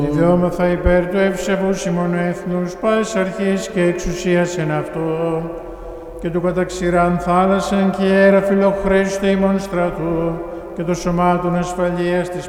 Ιδεόμαθα υπέρ του ευσεβούς ημών έθνους, πάσης αρχής και εξουσίας εν αυτό, και του καταξηράν θάλασσαν και αέρα φιλοχρέστε ημών στρατού, και το σωμάτων ασφαλείας της